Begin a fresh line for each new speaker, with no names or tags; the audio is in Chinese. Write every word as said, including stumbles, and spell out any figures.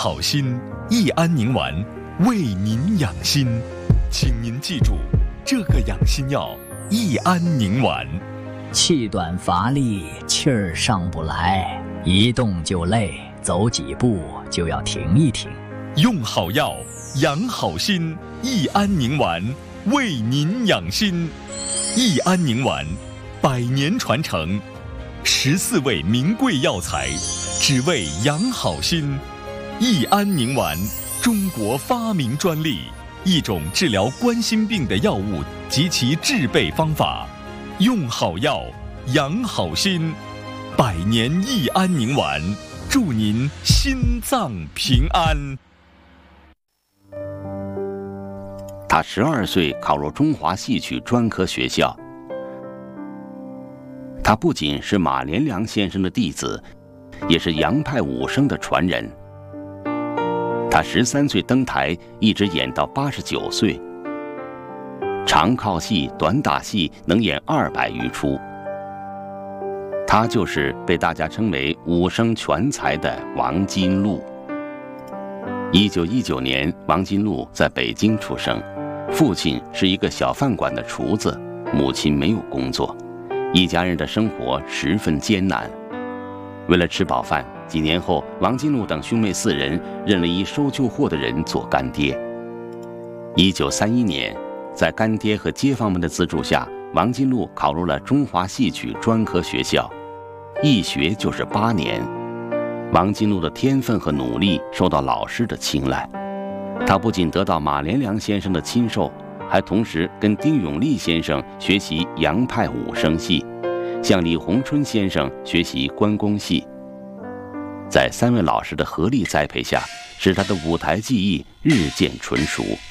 好心，益安宁丸为您养心，请您记住这个养心药益安宁丸。
气短乏力，气儿上不来，一动就累，走几步就要停一停。
用好药，养好心，益安宁丸为您养心。益安宁丸，百年传承，十四味名贵药材，只为养好心。益安宁丸，中国发明专利，一种治疗冠心病的药物及其制备方法。用好药，养好心，百年益安宁丸，祝您心脏平安。
他十二岁考入中华戏曲专科学校。他不仅是马连良先生的弟子，也是杨派武生的传人。他十三岁登台，一直演到八十九岁。长靠戏、短打戏能演二百余出。他就是被大家称为武生全才的王金禄。一九一九年，王金禄在北京出生，父亲是一个小饭馆的厨子，母亲没有工作，一家人的生活十分艰难。为了吃饱饭，几年后，王金禄等兄妹四人认了一收旧货的人做干爹。一九三一年，在干爹和街坊们的资助下，王金禄考入了中华戏曲专科学校，一学就是八年。王金禄的天分和努力受到老师的青睐，他不仅得到马连良先生的亲授，还同时跟丁永利先生学习杨派武生戏，向李鸿春先生学习关公戏。在三位老师的合力栽培下，使他的舞台技艺日渐纯熟。